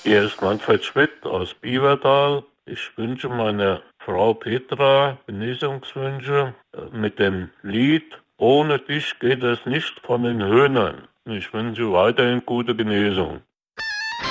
Hier ist Manfred Schmidt aus Biebertal. Ich wünsche meiner Frau Petra Genesungswünsche mit dem Lied Ohne dich geht es nicht von den Höhnern. Ich wünsche weiterhin gute Genesung.